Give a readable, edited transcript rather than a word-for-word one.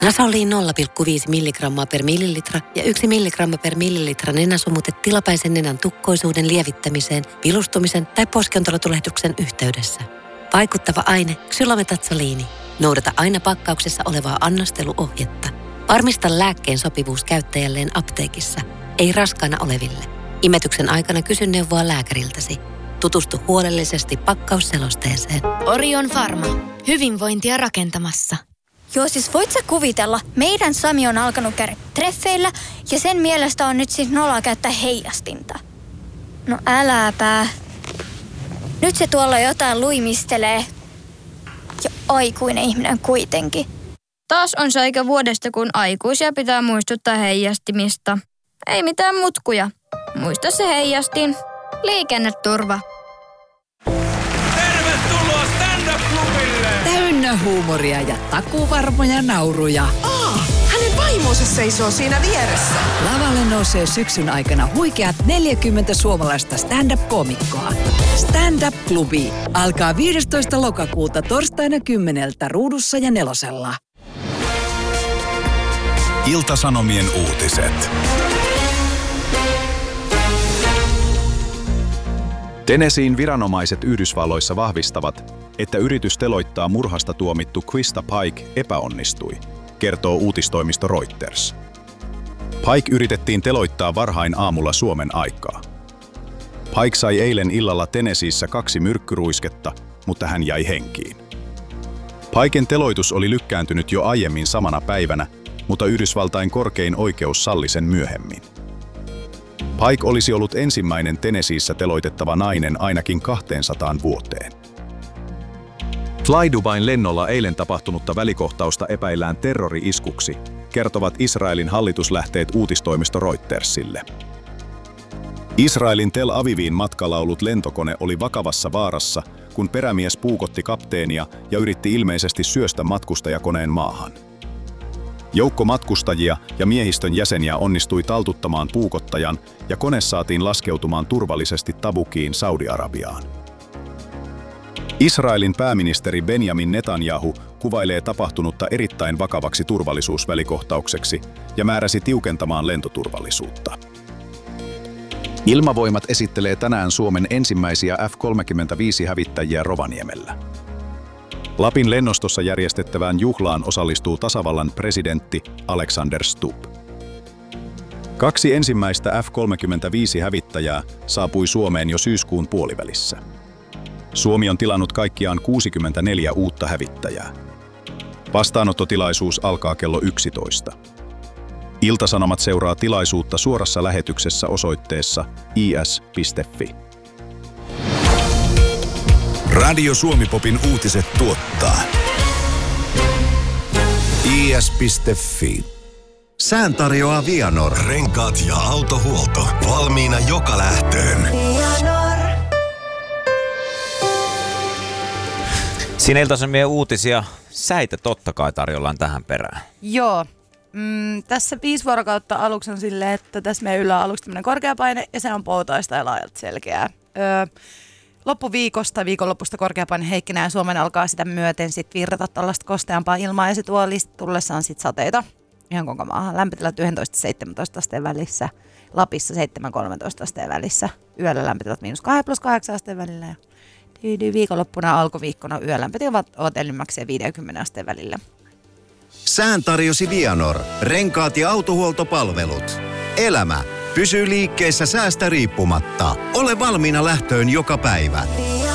Nasoliin 0,5 milligrammaa per millilitra ja 1 milligramma per millilitra nenäsumute tilapäisen nenän tukkoisuuden lievittämiseen, vilustumisen tai poskiontelotulehduksen yhteydessä. Vaikuttava aine xylometazoliini. Noudata aina pakkauksessa olevaa annosteluohjetta. Varmista lääkkeen sopivuus käyttäjälleen apteekissa, ei raskaana oleville. Imetyksen aikana kysy neuvoa lääkäriltäsi. Tutustu huolellisesti pakkausselosteeseen. Orion Pharma. Hyvinvointia rakentamassa. Joo, siis voit sä kuvitella, meidän Sami on alkanut käydä treffeillä ja sen mielestä on nyt siis noloa käyttää heijastinta. No äläpä. Nyt se tuolla jotain luimistelee. Ja aikuinen ihminen kuitenkin. Taas on se aika vuodesta, kun aikuisia pitää muistuttaa heijastimista. Ei mitään mutkuja. Muista se heijastin. Liikenneturva. Tervetuloa stand-up-klubille! Täynnä huumoria ja takuvarmoja nauruja. Hänen vaimonsa seisoo siinä vieressä. Lavalle nousee syksyn aikana huikeat 40 suomalaista stand-up-koomikkoa. Stand-up-klubi alkaa 15. lokakuuta torstaina 10 Ruudussa ja Nelosella. Ilta-Sanomien uutiset. Tennesseein viranomaiset Yhdysvalloissa vahvistavat, että yritys teloittaa murhasta tuomittu Quista Pike epäonnistui, kertoo uutistoimisto Reuters. Pike yritettiin teloittaa varhain aamulla Suomen aikaa. Pike sai eilen illalla Tennesseeissä 2 myrkkyruisketta, mutta hän jäi henkiin. Piken teloitus oli lykkääntynyt jo aiemmin samana päivänä, mutta Yhdysvaltain korkein oikeus salli sen myöhemmin. Pike olisi ollut ensimmäinen Tennesseeissä teloitettava nainen ainakin 200 vuoteen. Fly-Dubain lennolla eilen tapahtunutta välikohtausta epäillään terrori-iskuksi, kertovat Israelin hallituslähteet uutistoimisto Reutersille. Israelin Tel Aviviin matkalla ollut lentokone oli vakavassa vaarassa, kun perämies puukotti kapteenia ja yritti ilmeisesti syöstä matkustajakoneen maahan. Joukko matkustajia ja miehistön jäseniä onnistui taltuttamaan puukottajan ja kone saatiin laskeutumaan turvallisesti Tabukiin Saudi-Arabiaan. Israelin pääministeri Benjamin Netanyahu kuvailee tapahtunutta erittäin vakavaksi turvallisuusvälikohtaukseksi ja määräsi tiukentamaan lentoturvallisuutta. Ilmavoimat esittelee tänään Suomen ensimmäisiä F-35-hävittäjiä Rovaniemellä. Lapin lennostossa järjestettävään juhlaan osallistuu tasavallan presidentti Alexander Stubb. 2 ensimmäistä F-35-hävittäjää saapui Suomeen jo syyskuun puolivälissä. Suomi on tilannut kaikkiaan 64 uutta hävittäjää. Vastaanottotilaisuus alkaa kello 11. Ilta-Sanomat seuraa tilaisuutta suorassa lähetyksessä osoitteessa is.fi. Radio Suomi-popin uutiset tuottaa is.fi. Sään tarjoaa Vianor. Renkaat ja autohuolto. Valmiina joka lähtöön. Siinä Ilta-Sanomien uutisia säitä totta kai tarjollaan tähän perään. Joo. Tässä 5 vuorokautta aluksi on silleen, että tässä meidän yllä on aluksi tämmöinen korkeapaine ja se on poutaista ja laajalta selkeää. Loppuviikosta, viikonlopusta korkeapaine heikkenee ja Suomen alkaa sitä myöten sit virrata tällaista kosteampaa ilmaa ja se tuo tullessaan sit sateita ihan koko maahan. Lämpötilat 11-17 asteen välissä, Lapissa 7-13 asteen välissä, yöllä lämpötilat -2 + 8 asteen välillä ja viikonloppuna alkuviikkona yölämpötilat ovat enimmäkseen 50 asteen välillä. Sään tarjosi Vianor. Renkaat ja autohuoltopalvelut. Elämä pysyy liikkeessä säästä riippumatta. Ole valmiina lähtöön joka päivä.